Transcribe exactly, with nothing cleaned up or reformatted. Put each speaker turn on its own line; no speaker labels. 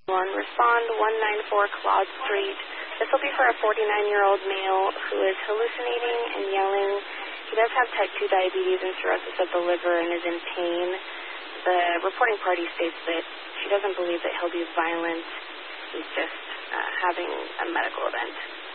one. Respond one ninety-four Claude Street. This will be for a forty-nine-year-old male who is hallucinating and yelling. He does have type two diabetes and cirrhosis of the liver and is in pain. The reporting party states that she doesn't believe that he'll be violent. He's just uh, having a medical event.